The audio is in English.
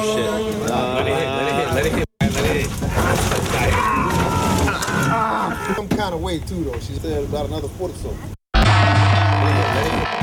Shit. Let it hit. Let it hit. Let it hit. Some kind of way too though. She said about another foot or so. Let it hit.